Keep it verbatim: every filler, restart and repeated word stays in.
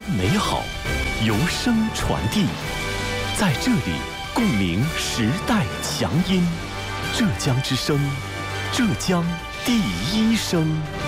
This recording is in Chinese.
美好，由声传递。在这里，共鸣时代强音。浙江之声，浙江第一声。